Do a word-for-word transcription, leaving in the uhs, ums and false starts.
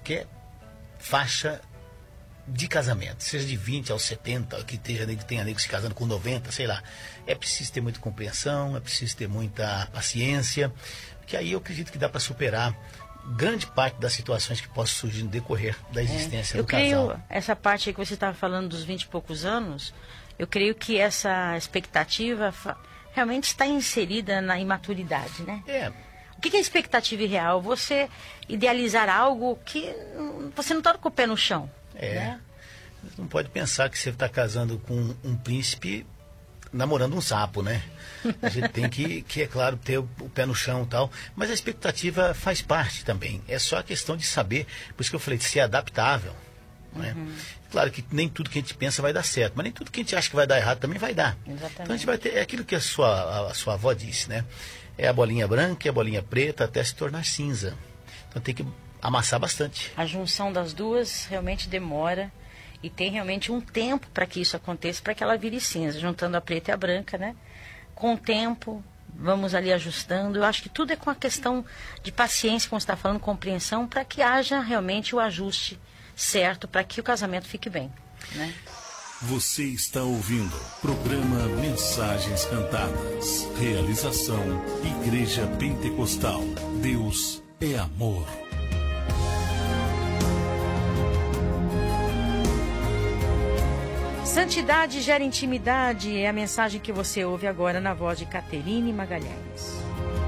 qualquer faixa de casamento, seja de vinte aos setenta, que tenha, tenha nego se casando com noventa, sei lá. É preciso ter muita compreensão, é preciso ter muita paciência, que aí eu acredito que dá para superar grande parte das situações que possam surgir no decorrer da existência é, do casal. Eu creio, essa parte aí que você estava falando dos vinte e poucos anos, eu creio que essa expectativa realmente está inserida na imaturidade, né? É. O que é expectativa irreal? Você idealizar algo que você não está com o pé no chão. É. Né? Não pode pensar que você está casando com um príncipe namorando um sapo, né? A gente tem que, que, é claro, ter o, o pé no chão e tal, mas a expectativa faz parte também. É só a questão de saber, por isso que eu falei, de ser adaptável. Né? Uhum. Claro que nem tudo que a gente pensa vai dar certo, mas nem tudo que a gente acha que vai dar errado também vai dar. Exatamente. Então a gente vai ter, é aquilo que a sua, a, a sua avó disse, né? É a bolinha branca e a bolinha preta até se tornar cinza. Então tem que amassar bastante. A junção das duas realmente demora e tem realmente um tempo para que isso aconteça, para que ela vire cinza, juntando a preta e a branca, né? Com o tempo, vamos ali ajustando. Eu acho que tudo é com a questão de paciência, como você está falando, compreensão, para que haja realmente o ajuste certo, para que o casamento fique bem, né? Você está ouvindo programa Mensagens Cantadas. Realização Igreja Pentecostal. Deus é amor. Santidade gera intimidade é a mensagem que você ouve agora na voz de Caterine Magalhães.